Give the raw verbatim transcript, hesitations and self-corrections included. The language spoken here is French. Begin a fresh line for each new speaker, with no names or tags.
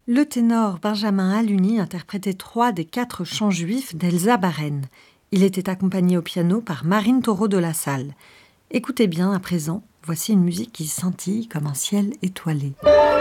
Le ténor Benjamin Aluni interprétait trois des quatre chants juifs d'Elsa Baren. Il était accompagné au piano par Marine Taureau de la Salle. Écoutez bien à présent, voici une musique qui scintille comme un ciel étoilé.